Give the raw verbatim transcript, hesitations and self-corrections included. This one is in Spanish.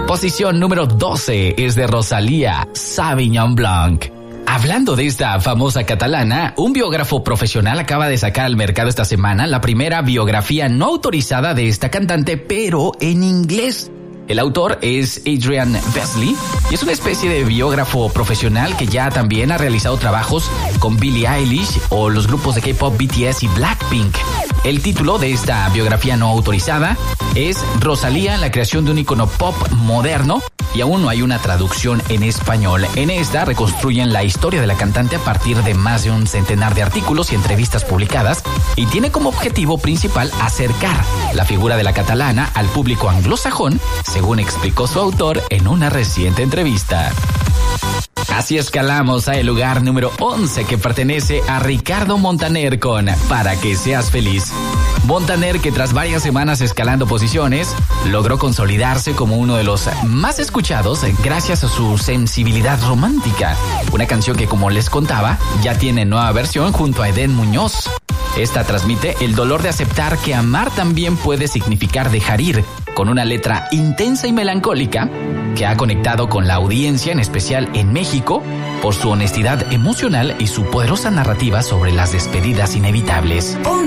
Posición número doce es de Rosalía, Sauvignon Blanc. Hablando de esta famosa catalana, un biógrafo profesional acaba de sacar al mercado esta semana la primera biografía no autorizada de esta cantante, pero en inglés. El autor es Adrian Besley y es una especie de biógrafo profesional que ya también ha realizado trabajos con Billie Eilish o los grupos de K-pop B T S y Blackpink. El título de esta biografía no autorizada es Rosalía, la creación de un icono pop moderno, y aún no hay una traducción en español. En esta reconstruyen la historia de la cantante a partir de más de un centenar de artículos y entrevistas publicadas, y tiene como objetivo principal acercar la figura de la catalana al público anglosajón, según explicó su autor en una reciente entrevista. Así escalamos al lugar número once, que pertenece a Ricardo Montaner con Para que seas feliz. Montaner, que tras varias semanas escalando posiciones, logró consolidarse como uno de los más escuchados gracias a su sensibilidad romántica. Una canción que, como les contaba, ya tiene nueva versión junto a Eden Muñoz. Esta transmite el dolor de aceptar que amar también puede significar dejar ir, con una letra intensa y melancólica que ha conectado con la audiencia, en especial en México, por su honestidad emocional y su poderosa narrativa sobre las despedidas inevitables.